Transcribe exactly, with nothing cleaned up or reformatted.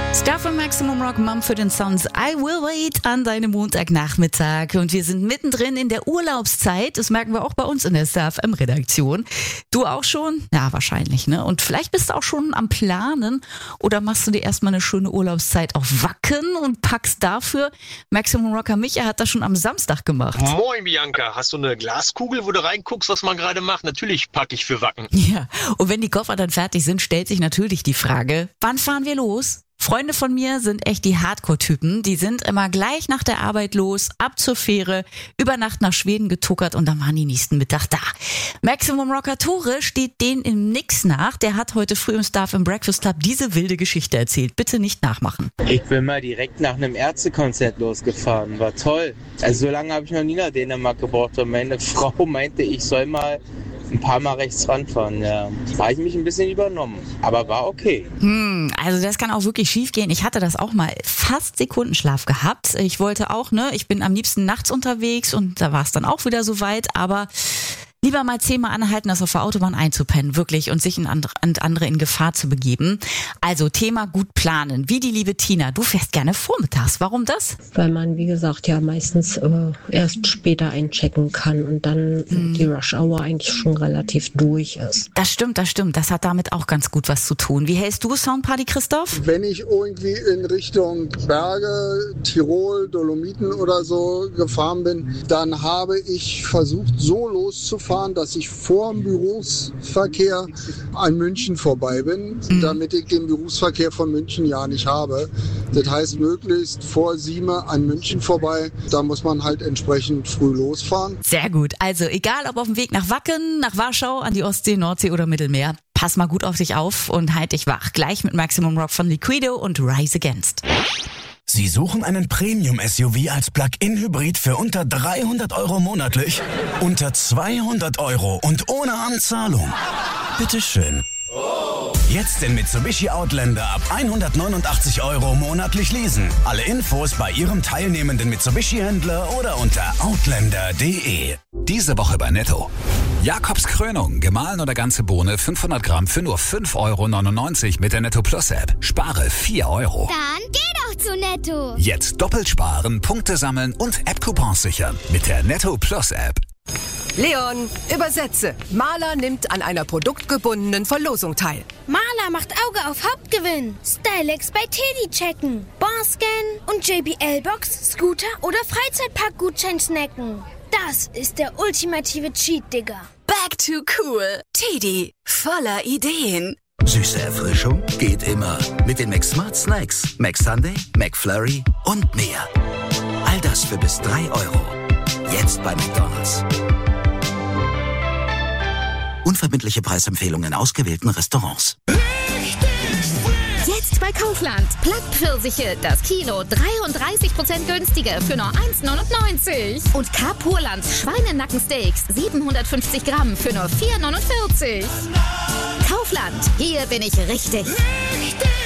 Star von Maximum Rock, Mumford and Sons, I Will Wait an deinem Montagnachmittag. Und wir sind mittendrin in der Urlaubszeit. Das merken wir auch bei uns in der Star F M-Redaktion. Du auch schon? Ja, wahrscheinlich, ne? Und vielleicht bist du auch schon am Planen. Oder machst du dir erstmal eine schöne Urlaubszeit auf Wacken und packst dafür. Maximum Rocker Micha hat das schon am Samstag gemacht. Moin, Bianca. Hast du eine Glaskugel, wo du reinguckst, was man gerade macht? Natürlich packe ich für Wacken. Ja, und wenn die Koffer dann fertig sind, stellt sich natürlich die Frage, wann fahren wir los? Freunde von mir sind echt die Hardcore-Typen. Die sind immer gleich nach der Arbeit los, ab zur Fähre, über Nacht nach Schweden getuckert und dann waren die nächsten Mittag da. Maximum Rocker Tore steht denen im Nix nach. Der hat heute früh im Star im Breakfast Club diese wilde Geschichte erzählt. Bitte nicht nachmachen. Ich bin mal direkt nach einem Ärztekonzert losgefahren. War toll. Also so lange habe ich noch nie nach Dänemark gebraucht. Und meine Frau meinte, ich soll mal ein paar Mal rechts ranfahren, ja. Da habe ich mich ein bisschen übernommen, aber war okay. Hm, also das kann auch wirklich schief gehen. Ich hatte das auch mal fast Sekundenschlaf gehabt. Ich wollte auch, ne, ich bin am liebsten nachts unterwegs und da war es dann auch wieder soweit, aber lieber mal zehnmal anhalten, das auf der Autobahn einzupennen, wirklich, und sich in andere, und andere in Gefahr zu begeben. Also Thema gut planen. Wie die liebe Tina, du fährst gerne vormittags. Warum das? Weil man, wie gesagt, ja meistens äh, erst später einchecken kann und dann mhm. die Rush-Hour eigentlich schon relativ durch ist. Das stimmt, das stimmt. Das hat damit auch ganz gut was zu tun. Wie hältst du Soundparty, Christoph? Wenn ich irgendwie in Richtung Berge, Tirol, Dolomiten oder so gefahren bin, dann habe ich versucht, so loszufahren, dass ich vor dem Berufsverkehr an München vorbei bin, mhm. damit ich den Berufsverkehr von München ja nicht habe. Das heißt, möglichst vor sieben an München vorbei. Da muss man halt entsprechend früh losfahren. Sehr gut. Also egal, ob auf dem Weg nach Wacken, nach Warschau, an die Ostsee, Nordsee oder Mittelmeer. Pass mal gut auf dich auf und halt dich wach. Gleich mit Maximum Rock von Liquido und Rise Against. Sie suchen einen Premium-S U V als Plug-in-Hybrid für unter dreihundert Euro monatlich? Unter zweihundert Euro und ohne Anzahlung? Bitteschön. Jetzt den Mitsubishi Outlander ab hundertneunundachtzig Euro monatlich leasen. Alle Infos bei Ihrem teilnehmenden Mitsubishi-Händler oder unter outlander punkt de. Diese Woche bei Netto. Jakobs Krönung, gemahlen oder ganze Bohne, fünfhundert Gramm für nur fünf Euro neunundneunzig mit der Netto Plus App. Spare vier Euro. Dann geh doch zu Netto. Jetzt doppelt sparen, Punkte sammeln und App-Coupons sichern mit der Netto Plus App. Leon, übersetze. Maler nimmt an einer produktgebundenen Verlosung teil. Maler macht Auge auf Hauptgewinn. Stylex bei Teddy checken. Barscan und J B L-Box, Scooter oder Freizeitpark-Gutschein snacken. Das ist der ultimative Cheat, Digga. Back to cool. Teddy, voller Ideen. Süße Erfrischung geht immer. Mit den McSmart Snacks, McSunday, McFlurry und mehr. All das für bis drei Euro. Jetzt bei McDonald's. Unverbindliche Preisempfehlungen in ausgewählten Restaurants. Jetzt bei Kaufland. Plattpfirsiche, das Kilo dreiunddreißig Prozent günstiger für nur eins neunundneunzig. Und Carpurland Schweinenackensteaks siebenhundertfünfzig Gramm für nur vier neunundvierzig. Kaufland, hier bin ich richtig. richtig.